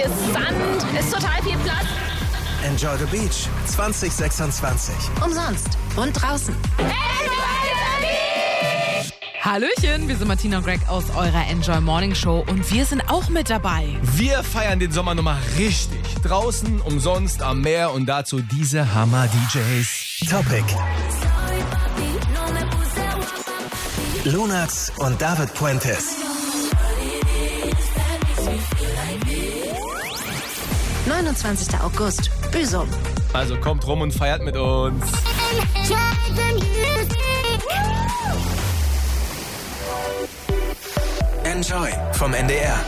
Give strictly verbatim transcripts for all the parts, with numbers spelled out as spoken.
hier ist Sand, ist total viel Platz. Enjoy the Beach zwanzig sechsundzwanzig. Umsonst und draußen. Hallöchen, wir sind Martina und Greg aus eurer Enjoy Morning Show und wir sind auch mit dabei. Wir feiern den Sommer nochmal richtig. Draußen, umsonst, am Meer und dazu diese Hammer-D Js. Topic. Lunax und David Puentes. neunundzwanzigster August, Büsum. Also kommt rum und feiert mit uns. Enjoy vom N D R.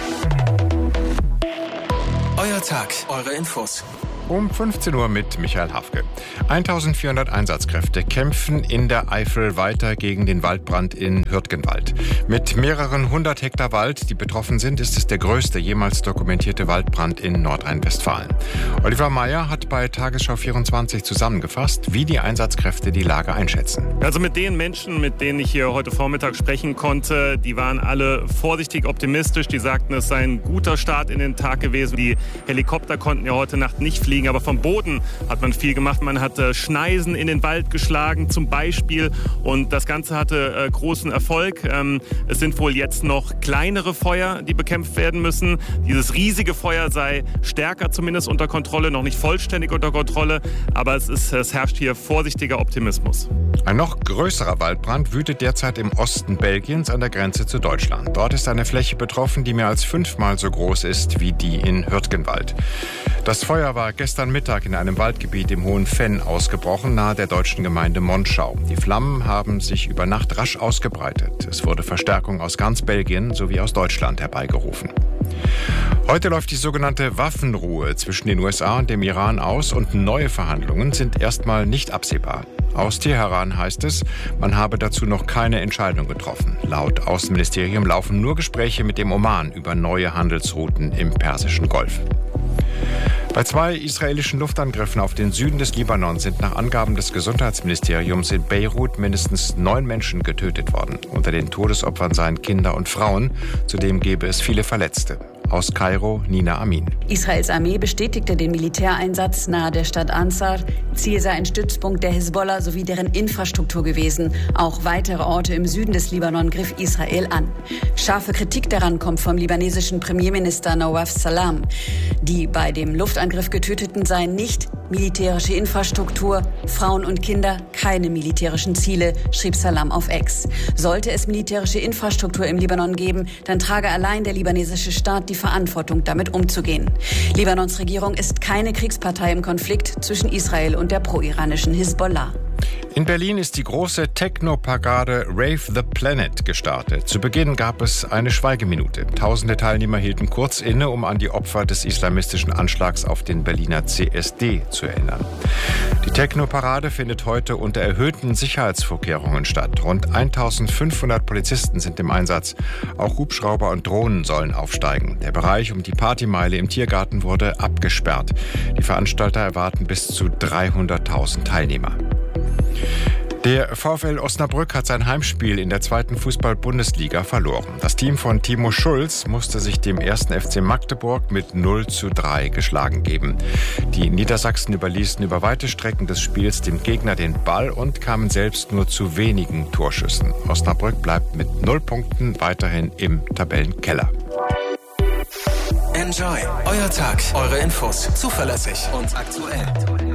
Euer Tag, eure Infos. Um fünfzehn Uhr mit Michael Hafke. eintausendvierhundert Einsatzkräfte kämpfen in der Eifel weiter gegen den Waldbrand in Hürtgenwald. Mit mehreren hundert Hektar Wald, die betroffen sind, ist es der größte jemals dokumentierte Waldbrand in Nordrhein-Westfalen. Oliver Meyer hat bei Tagesschau vierundzwanzig zusammengefasst, wie die Einsatzkräfte die Lage einschätzen. Also mit den Menschen, mit denen ich hier heute Vormittag sprechen konnte, die waren alle vorsichtig optimistisch. Die sagten, es sei ein guter Start in den Tag gewesen. Die Helikopter konnten ja heute Nacht nicht fliegen. Aber vom Boden hat man viel gemacht. Man hat äh, Schneisen in den Wald geschlagen zum Beispiel und das Ganze hatte äh, großen Erfolg. Ähm, es sind wohl jetzt noch kleinere Feuer, die bekämpft werden müssen. Dieses riesige Feuer sei stärker zumindest unter Kontrolle, noch nicht vollständig unter Kontrolle, aber es, ist, es herrscht hier vorsichtiger Optimismus. Ein noch größerer Waldbrand wütet derzeit im Osten Belgiens an der Grenze zu Deutschland. Dort ist eine Fläche betroffen, die mehr als fünfmal so groß ist wie die in Hürtgenwald. Das Feuer war gestern Mittag in einem Waldgebiet im Hohen Venn ausgebrochen, nahe der deutschen Gemeinde Monschau. Die Flammen haben sich über Nacht rasch ausgebreitet. Es wurde Verstärkung aus ganz Belgien sowie aus Deutschland herbeigerufen. Heute läuft die sogenannte Waffenruhe zwischen den U S A und dem Iran aus und neue Verhandlungen sind erstmal nicht absehbar. Aus Teheran heißt es, man habe dazu noch keine Entscheidung getroffen. Laut Außenministerium laufen nur Gespräche mit dem Oman über neue Handelsrouten im Persischen Golf. Bei zwei israelischen Luftangriffen auf den Süden des Libanon sind nach Angaben des Gesundheitsministeriums in Beirut mindestens neun Menschen getötet worden. Unter den Todesopfern seien Kinder und Frauen. Zudem gebe es viele Verletzte. Aus Kairo, Nina Amin. Israels Armee bestätigte den Militäreinsatz nahe der Stadt Ansar. Ziel sei ein Stützpunkt der Hisbollah sowie deren Infrastruktur gewesen. Auch weitere Orte im Süden des Libanon griff Israel an. Scharfe Kritik daran kommt vom libanesischen Premierminister Nawaf Salam. Die bei dem Luftangriff Getöteten seien nicht militärische Infrastruktur, Frauen und Kinder keine militärischen Ziele, schrieb Salam auf X. Sollte es militärische Infrastruktur im Libanon geben, dann trage allein der libanesische Staat die Verantwortung, damit umzugehen. Libanons Regierung ist keine Kriegspartei im Konflikt zwischen Israel und der pro-iranischen Hisbollah. In Berlin ist die große Techno-Parade Rave the Planet gestartet. Zu Beginn gab es eine Schweigeminute. Tausende Teilnehmer hielten kurz inne, um an die Opfer des islamistischen Anschlags auf den Berliner C S D zu erinnern. Die Techno-Parade findet heute unter erhöhten Sicherheitsvorkehrungen statt. Rund eintausendfünfhundert Polizisten sind im Einsatz. Auch Hubschrauber und Drohnen sollen aufsteigen. Der Bereich um die Partymeile im Tiergarten wurde abgesperrt. Die Veranstalter erwarten bis zu dreihunderttausend Teilnehmer. Der VfL Osnabrück hat sein Heimspiel in der zweiten Fußball-Bundesliga verloren. Das Team von Timo Schulz musste sich dem ersten F C Magdeburg mit null zu drei geschlagen geben. Die Niedersachsen überließen über weite Strecken des Spiels dem Gegner den Ball und kamen selbst nur zu wenigen Torschüssen. Osnabrück bleibt mit null Punkten weiterhin im Tabellenkeller. Enjoy, euer Tag, eure Infos, zuverlässig und aktuell.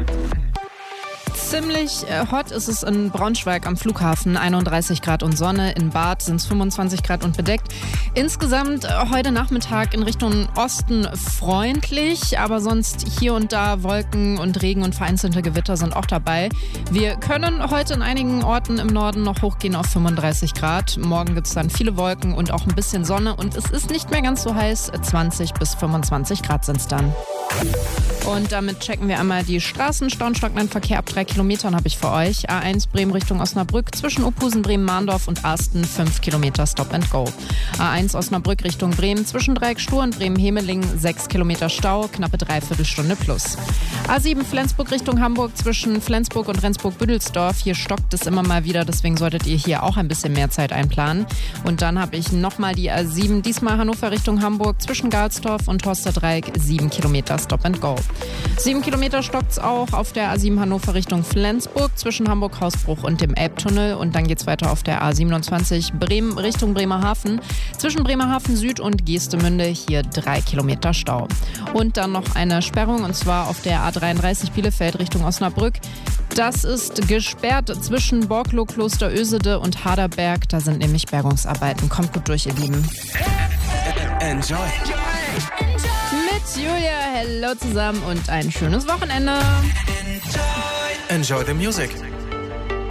Ziemlich hot ist es in Braunschweig am Flughafen, einunddreißig Grad und Sonne. In Bad sind es fünfundzwanzig Grad und bedeckt. Insgesamt heute Nachmittag in Richtung Osten freundlich, aber sonst hier und da Wolken und Regen und vereinzelte Gewitter sind auch dabei. Wir können heute in einigen Orten im Norden noch hochgehen auf fünfunddreißig Grad. Morgen gibt es dann viele Wolken und auch ein bisschen Sonne und es ist nicht mehr ganz so heiß. zwanzig bis fünfundzwanzig Grad sind es dann. Und damit checken wir einmal die Straßen. Stauenstockenden Verkehr ab drei Kilometern habe ich für euch. A eins Bremen Richtung Osnabrück zwischen Opusen, Bremen-Mahndorf und Asten fünf Kilometer Stop and Go. A eins Osnabrück Richtung Bremen zwischen Dreieck Stur und Bremen-Hemeling sechs Kilometer Stau, knappe Dreiviertelstunde plus. A sieben Flensburg Richtung Hamburg zwischen Flensburg und Rendsburg-Büdelsdorf. Hier stockt es immer mal wieder, deswegen solltet ihr hier auch ein bisschen mehr Zeit einplanen. Und dann habe ich nochmal die A sieben, diesmal Hannover Richtung Hamburg zwischen Galsdorf und Horsterdreieck sieben Kilometer Stop and Go. Sieben Kilometer stockt's auch auf der A sieben Hannover Richtung Flensburg zwischen Hamburg-Hausbruch und dem Elbtunnel. Und dann geht's weiter auf der A siebenundzwanzig Bremen Richtung Bremerhaven zwischen Bremerhaven Süd und Geestemünde. Hier drei Kilometer Stau. Und dann noch eine Sperrung, und zwar auf der A dreiunddreißig Bielefeld Richtung Osnabrück. Das ist gesperrt zwischen Borgloh, Kloster Ösede und Haderberg. Da sind nämlich Bergungsarbeiten. Kommt gut durch, ihr Lieben. Enjoy. Mit Julia, hello zusammen und ein schönes Wochenende. Enjoy the music.